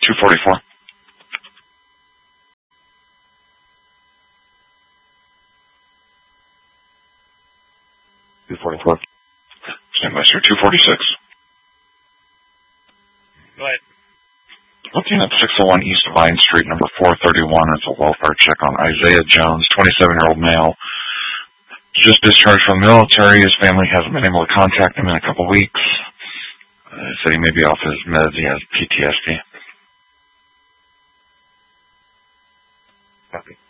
244. 244. Stand by, sir. 246. Go ahead. Looking at 601 East Vine Street, number 431. It's a welfare check on Isaiah Jones, 27-year-old male. Just discharged from the military. His family hasn't been able to contact him in a couple weeks. Said he may be off his meds. He has PTSD. Copy.